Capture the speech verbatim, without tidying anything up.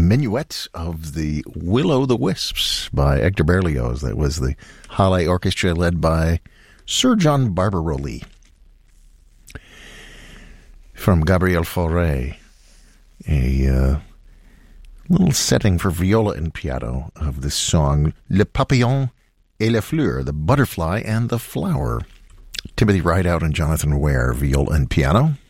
Minuet of the Will-O'-the-Wisps by Hector Berlioz. That was the Halle Orchestra led by Sir John Barbirolli. From Gabriel Fauré, a uh, little setting for viola and piano of this song, Le Papillon et la Fleur, the butterfly and the flower. Timothy Rideout and Jonathan Ware, viola and piano.